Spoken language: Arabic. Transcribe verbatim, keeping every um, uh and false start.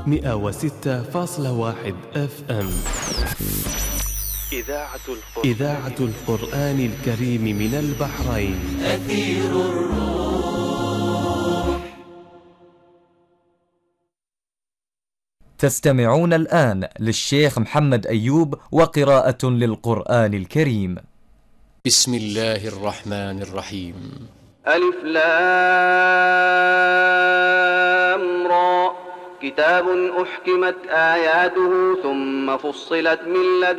مئة وستة فاصلة واحد اف ام. إذاعة القرآن, إذاعة القرآن الكريم من البحرين. أثير الروح. تستمعون الآن للشيخ محمد أيوب وقراءة للقرآن الكريم. بسم الله الرحمن الرحيم. ألف لام را، كتاب أحكمت آياته ثم فصلت من لدن